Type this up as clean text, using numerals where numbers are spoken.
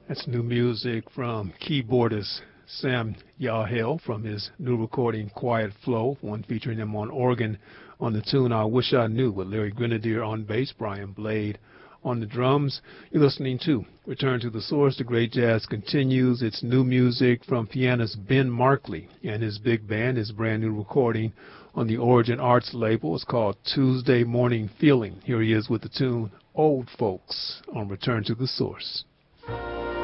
That's new music from keyboardist Sam Yahel from his new recording Quiet Flow, one featuring him on organ on the tune I Wish I Knew with Larry Grenadier on bass, Brian Blade on the drums. You're listening to Return to the Source. The great jazz continues. It's new music from pianist Ben Markley and his big band. His brand new recording on the Origin Arts label. It's called Tuesday Morning Feeling. Here he is with the tune Old Folks on Return to the Source.